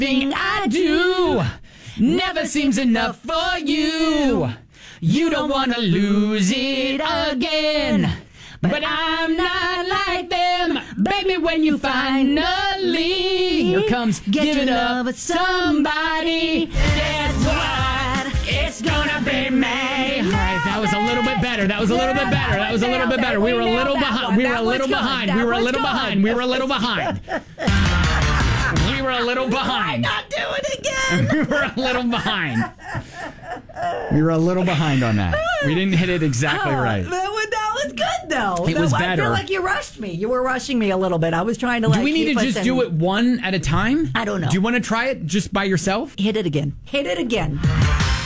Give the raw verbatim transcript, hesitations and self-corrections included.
everything I do never seems enough for you. You don't want to lose it again. But I'm not like them, baby, when you finally here comes giving up with somebody. Guess what? It's gonna be me. All right, that was a little bit better. That was a little bit better. That was a little bit better. We were a little behind. We were a little behind. We were a little behind. We were a little behind. We were a little behind. Why not do it again? We were a little behind. We were a little behind on that. We didn't hit it exactly right. That was, that was good, though. It was better. I feel like you rushed me. You were rushing me a little bit. I was trying to like. Do we need keep to us just in- do it one at a time? I don't know. Do you want to try it just by yourself? Hit it again. Hit it again.